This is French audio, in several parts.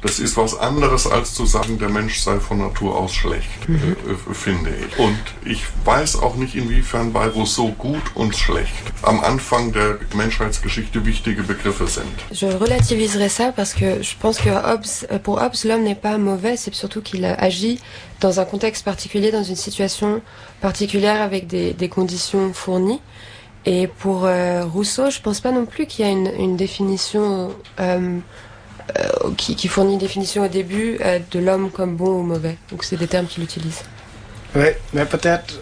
Das ist was anderes, als zu sagen, der Mensch sei von Natur aus schlecht, finde ich. Und ich weiß auch nicht, inwiefern bei Rousseau gut und schlecht am Anfang der Menschheitsgeschichte wichtige Begriffe sind. Je relativiserai ça parce que je pense que pour Hobbes, l'homme n'est pas mauvais, c'est surtout qu'il agit dans un contexte particulier, dans une situation particulière avec des conditions fournies. Et pour Rousseau, je pense pas non plus qu'il y a une définition qui fournit une définition au début de l'homme comme bon ou mauvais. Donc c'est des termes qu'il utilise. Oui, mais peut-être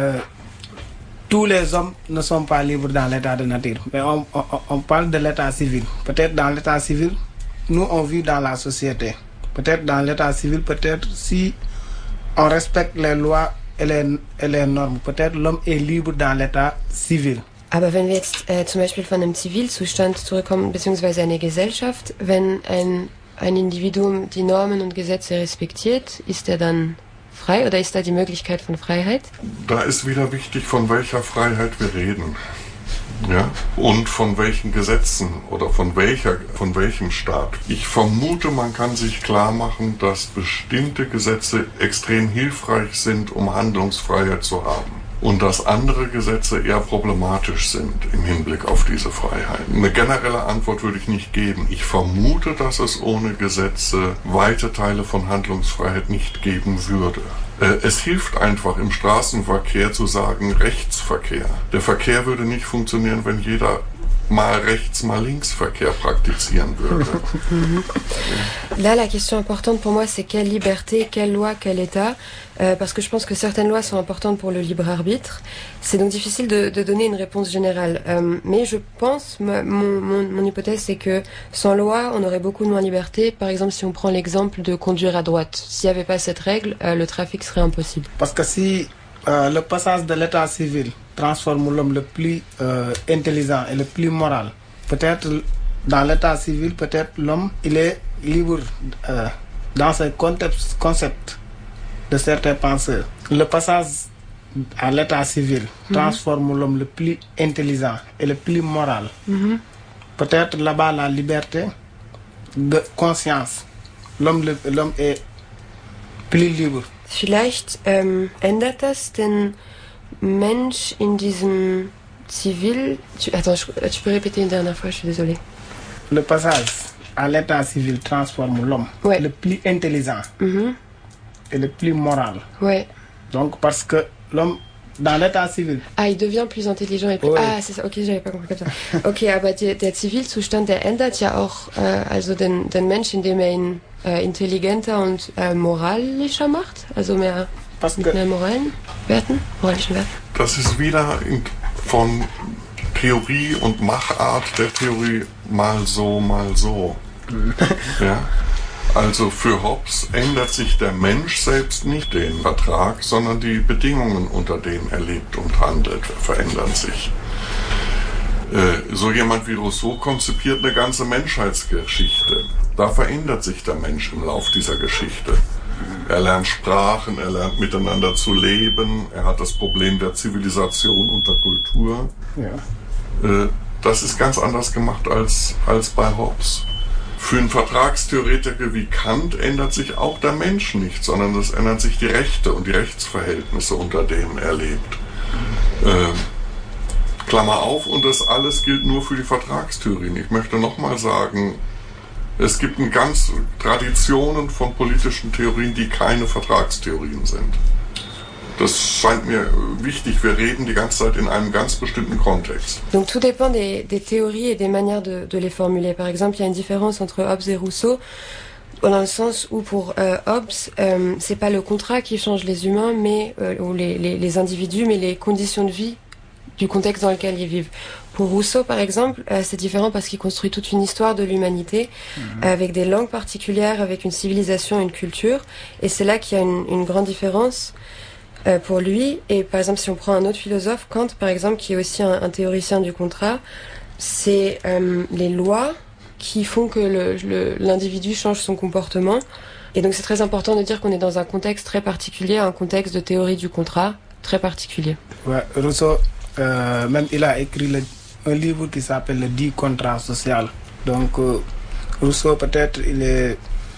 tous les hommes ne sont pas libres dans l'état de nature. Mais on parle de l'état civil. Peut-être dans l'état civil, nous on vit dans la société. Peut-être dans l'état civil, peut-être si on respecte les lois et les normes, peut-être l'homme est libre dans l'état civil. Aber wenn wir jetzt zum Beispiel von einem Zivilzustand zurückkommen, beziehungsweise eine Gesellschaft, wenn ein Individuum die Normen und Gesetze respektiert, ist er dann frei oder ist da die Möglichkeit von Freiheit? Da ist wieder wichtig, von welcher Freiheit wir reden. Ja? Und von welchen Gesetzen oder von welchem Staat. Ich vermute, man kann sich klar machen, dass bestimmte Gesetze extrem hilfreich sind, um Handlungsfreiheit zu haben. Und dass andere Gesetze eher problematisch sind im Hinblick auf diese Freiheit. Eine generelle Antwort würde ich nicht geben. Ich vermute, dass es ohne Gesetze weite Teile von Handlungsfreiheit nicht geben würde. Es hilft einfach im Straßenverkehr zu sagen Rechtsverkehr. Der Verkehr würde nicht funktionieren, wenn jeder mal rechts, mal links Verkehr praktizieren würde. Là, la question importante pour moi, c'est quelle liberté, quelle loi, quel État, parce que je pense que certaines lois sont importantes pour le libre arbitre. C'est donc difficile de donner une réponse générale. Mais je pense, mon hypothèse, c'est que sans loi, on aurait beaucoup moins de liberté. Par exemple, si on prend l'exemple de conduire à droite, s'il n'y avait pas cette règle, le trafic serait impossible. Parce que si le passage de l'état civil transforme l'homme le plus intelligent et le plus moral. Peut-être dans l'état civil, peut-être l'homme, il est libre dans ce concept de certains penseurs. Le passage à l'état civil transforme l'homme le plus intelligent et le plus moral. Peut-être là-bas la liberté de conscience. L'homme est plus libre. Vielleicht ändert das den Mensch in diesem Civil... Attends, tu peux répéter une dernière fois, je suis désolée. Le passage à l'état civil transforme l'homme le plus intelligent et le plus moral. Ouais. Donc parce que l'homme, dans l'état civil... Ah, il devient plus intelligent et plus... Ah, c'est ça, okay, j'avais pas compris comme ça. Okay, aber der Zivilzustand, der ändert ja auch also den Mensch, indem er ihn intelligenter und moralischer macht, also mehr moralischen Werten. Das ist wieder von Theorie und Machart der Theorie mal so, mal so. Ja? Also für Hobbes ändert sich der Mensch selbst nicht den Vertrag, sondern die Bedingungen, unter denen er lebt und handelt, verändern sich. So jemand wie Rousseau konzipiert eine ganze Menschheitsgeschichte. Da verändert sich der Mensch im Lauf dieser Geschichte. Er lernt Sprachen, er lernt miteinander zu leben, er hat das Problem der Zivilisation und der Kultur. Ja. Das ist ganz anders gemacht als bei Hobbes. Für einen Vertragstheoretiker wie Kant ändert sich auch der Mensch nicht, sondern es ändern sich die Rechte und die Rechtsverhältnisse, unter denen er lebt. Klammer auf, und das alles gilt nur für die Vertragstheorien. Ich möchte nochmal sagen, es gibt eine ganze Traditionen von politischen Theorien, die keine Vertragstheorien sind. Das scheint mir wichtig. Wir reden die ganze Zeit in einem ganz bestimmten Kontext. Donc tout dépend des théories et des manières de les formuler. Par exemple, il y a une différence entre Hobbes et Rousseau, dans le sens où pour Hobbes, c'est pas le contrat qui change les humains, mais ou les individus, mais les conditions de vie du contexte dans lequel ils vivent. Pour Rousseau, par exemple, c'est différent parce qu'il construit toute une histoire de l'humanité, avec des langues particulières, avec une civilisation, une culture, et c'est là qu'il y a une grande différence pour lui. Et par exemple, si on prend un autre philosophe, Kant, par exemple, qui est aussi un théoricien du contrat, c'est les lois qui font que l'individu change son comportement. Et donc c'est très important de dire qu'on est dans un contexte très particulier, un contexte de théorie du contrat très particulier. Ouais, Rousseau, même il a écrit un livre qui s'appelle Le dit contrat social. Donc Rousseau, peut-être, il est